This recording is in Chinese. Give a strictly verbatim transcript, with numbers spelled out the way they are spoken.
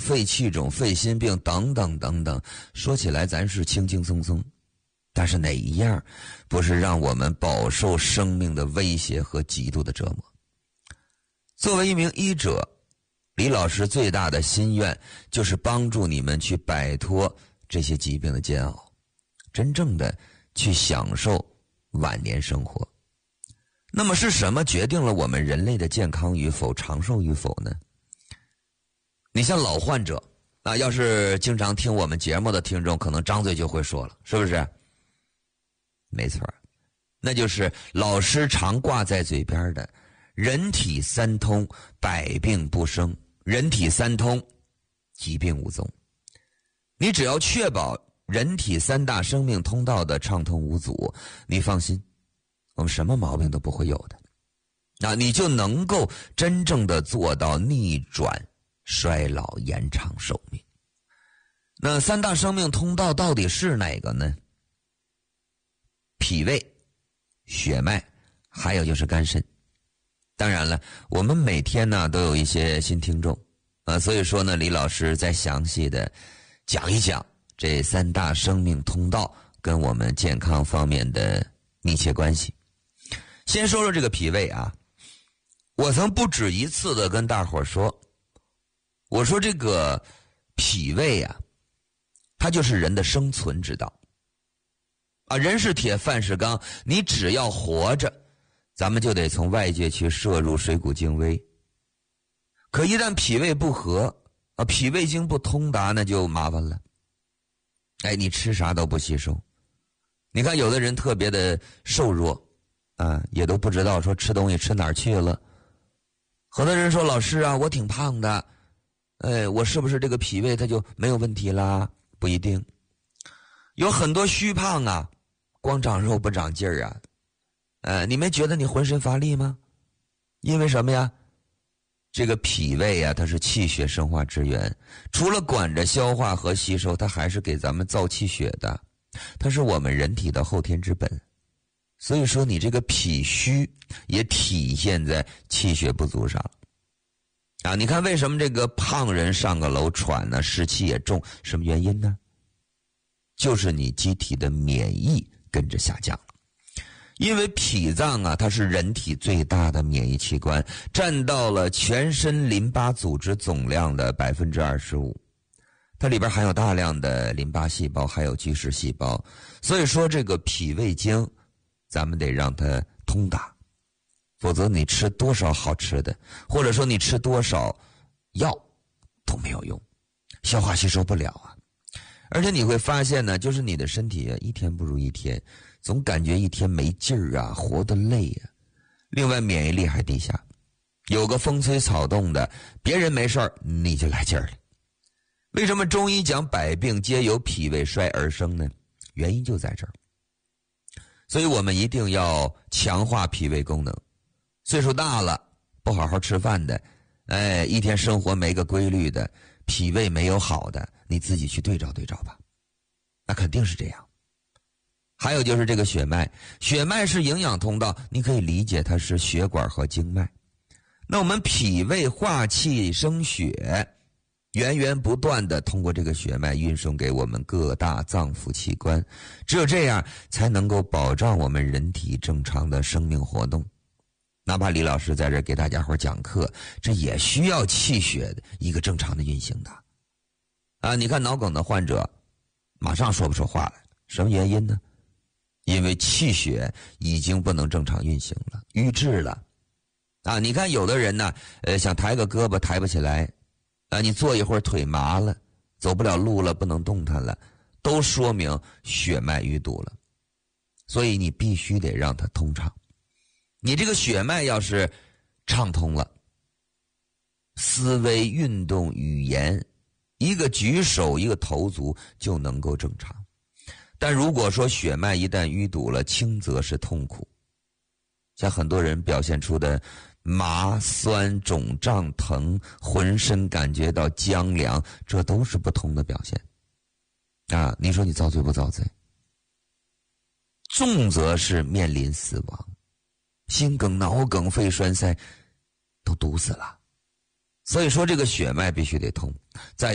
肺气肿、肺心病等等等等，说起来咱是轻轻松松，但是哪一样不是让我们饱受生命的威胁和极度的折磨？作为一名医者，李老师最大的心愿就是帮助你们去摆脱这些疾病的煎熬，真正的去享受晚年生活。那么是什么决定了我们人类的健康与否、长寿与否呢？你像老患者啊，要是经常听我们节目的听众，可能张嘴就会说了，是不是？没错，那就是老师常挂在嘴边的人体三通，百病不生；人体三通，疾病无踪。你只要确保人体三大生命通道的畅通无阻，你放心，我们什么毛病都不会有的。那你就能够真正的做到逆转衰老、延长寿命。那三大生命通道到底是哪个呢？脾胃、血脉，还有就是肝肾。当然了，我们每天呢都有一些新听众啊，所以说呢，李老师再详细的讲一讲这三大生命通道跟我们健康方面的密切关系。先说说这个脾胃啊，我曾不止一次的跟大伙说，我说这个脾胃啊，它就是人的生存之道啊，人是铁，饭是钢，你只要活着，咱们就得从外界去摄入水谷精微。可一旦脾胃不和啊，脾胃经不通达，那就麻烦了。哎，你吃啥都不吸收。你看有的人特别的瘦弱啊，也都不知道说吃东西吃哪儿去了。很多人说老师啊，我挺胖的，哎，我是不是这个脾胃它就没有问题啦？不一定。有很多虚胖啊，光长肉不长劲儿啊。呃，你没觉得你浑身乏力吗？因为什么呀？这个脾胃啊，它是气血生化之源，除了管着消化和吸收，它还是给咱们造气血的，它是我们人体的后天之本。所以说你这个脾虚也体现在气血不足上啊。你看为什么这个胖人上个楼喘呢，湿气也重，什么原因呢？就是你机体的免疫跟着下降了。因为脾脏啊，它是人体最大的免疫器官，占到了全身淋巴组织总量的 百分之二十五。 它里边含有大量的淋巴细胞，还有巨噬细胞。所以说这个脾胃经咱们得让它通达，否则你吃多少好吃的，或者说你吃多少药都没有用，消化吸收不了啊。而且你会发现呢，就是你的身体啊，一天不如一天，总感觉一天没劲儿啊，活得累啊。另外免疫力还低下，有个风吹草动的，别人没事儿你就来劲儿了。为什么中医讲百病皆由脾胃衰而生呢？原因就在这儿。所以我们一定要强化脾胃功能。岁数大了不好好吃饭的，哎，一天生活没个规律的，脾胃没有好的，你自己去对照对照吧，那肯定是这样。还有就是这个血脉，血脉是营养通道，你可以理解它是血管和经脉。那我们脾胃化气生血，源源不断的通过这个血脉运送给我们各大脏腑器官，只有这样才能够保障我们人体正常的生命活动。哪怕李老师在这给大家伙讲课，这也需要气血的一个正常的运行的啊。你看脑梗的患者马上说不出话来，什么原因呢？因为气血已经不能正常运行了，瘀滞了啊。你看有的人呢，呃，想抬个胳膊抬不起来啊，你坐一会儿腿麻了，走不了路了，不能动弹了，都说明血脉淤堵了。所以你必须得让它通畅。你这个血脉要是畅通了，思维、运动、语言，一个举手一个投足就能够正常。但如果说血脉一旦淤堵了，轻则是痛苦，像很多人表现出的麻、酸、肿胀、疼，浑身感觉到僵凉，这都是不同的表现啊。你说你遭罪不遭罪？重则是面临死亡，心梗、脑梗、肺栓塞都堵死了。所以说这个血脉必须得通。再